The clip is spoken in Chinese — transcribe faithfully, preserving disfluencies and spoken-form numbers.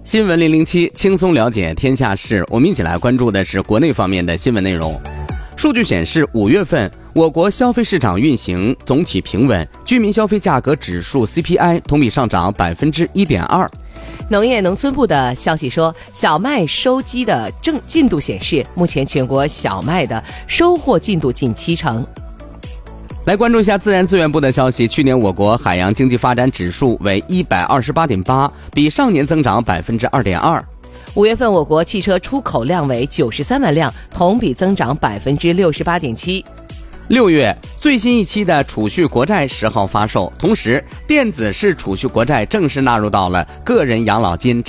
新闻零零七，轻松了解天下事。我们一起来关注的是国内方面的新闻内容。数据显示，五月份我国消费市场运行总体平稳，居民消费价格指数 C P I 同比上涨百分之一点二。 农业农村部的消息说，小麦收机的正进度显示，目前全国小麦的收获进度近七成。 来关注一下自然资源部的消息，去年我国海洋经济发展指数为一百二十八点八，比上年增长百分之二点二。 五月份我国汽车出口量为九十三万辆，同比增长百分之六十八点七。 六月最新一期的储蓄国债十号发售，同时电子式储蓄国债正式纳入到了个人养老金